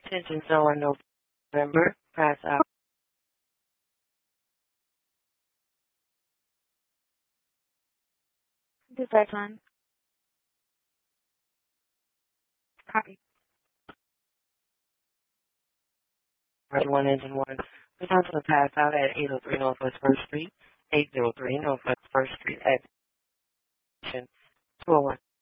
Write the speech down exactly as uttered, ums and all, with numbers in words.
Attention zone November, pass out. Dispatch line. Copy. One engine one. Return to the pass out at eight oh three Northwest First Street, eight oh three Northwest First Street, at two oh one.